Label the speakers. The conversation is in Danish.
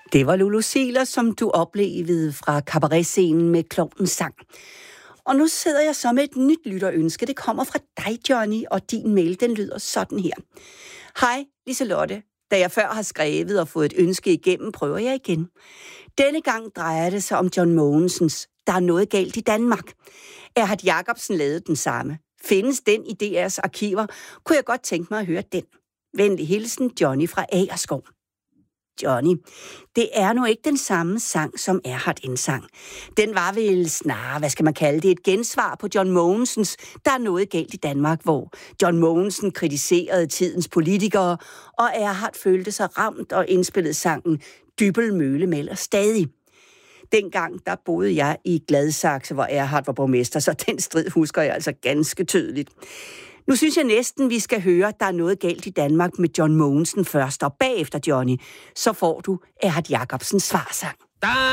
Speaker 1: Det var Lulu Ziegler, som du oplevede fra cabaretscenen med Klovnens sang. Og nu sidder jeg så med et nyt lytterønske. Det kommer fra dig, Johnny, og din mail, den lyder sådan her. Hej, Liselotte. Da jeg før har skrevet og fået et ønske igennem, prøver jeg igen. Denne gang drejer det sig om John Mogensens Der er noget galt i Danmark. Erhard Jacobsen lavede den samme. Findes den i DR's arkiver, kunne jeg godt tænke mig at høre den. Venlig hilsen, Johnny fra Agerskov. Johnny, det er nu ikke den samme sang, som Erhard indsang. Den var vel snarere, hvad skal man kalde det, et gensvar på John Mogensens Der er noget galt i Danmark, hvor John Mogensen kritiserede tidens politikere, og Erhard følte sig ramt og indspillede sangen Dybbøl Mølle melder stadig. Dengang, der boede jeg i Gladsaxe, hvor Erhard var borgmester, så den strid husker jeg altså ganske tydeligt. Nu synes jeg næsten, vi skal høre, at der er noget galt i Danmark med John Mogensen først, og bagefter, Johnny, så får du Erhard Jacobsens svarsang.